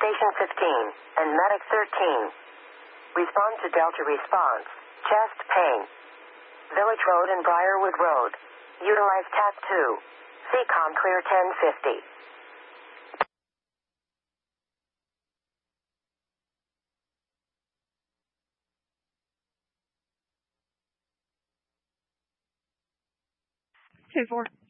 Station 15 and Medic 13. Respond to Delta response. Chest pain. Village Road and Briarwood Road. Utilize TAC 2. CCOM clear 1050. Two, four.